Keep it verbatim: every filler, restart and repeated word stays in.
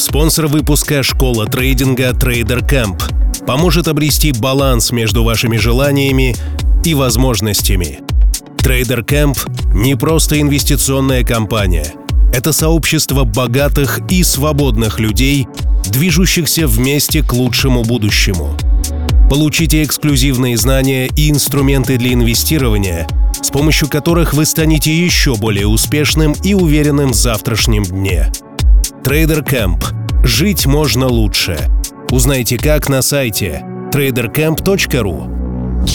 Спонсор выпуска — школа трейдинга Trader Camp. Поможет обрести баланс между вашими желаниями и возможностями. Trader Camp — не просто инвестиционная компания. Это сообщество богатых и свободных людей, движущихся вместе к лучшему будущему. Получите эксклюзивные знания и инструменты для инвестирования, с помощью которых вы станете еще более успешным и уверенным в завтрашнем дне. Trader Camp. Жить можно лучше. Узнайте как на сайте трейдер кэмп точка ру.